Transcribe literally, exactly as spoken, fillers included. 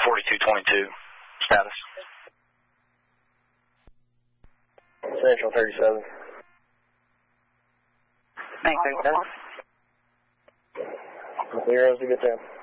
forty-two twenty-two. Status. Central thirty-seven. Thanks, thirty-seven. Zero's a good time.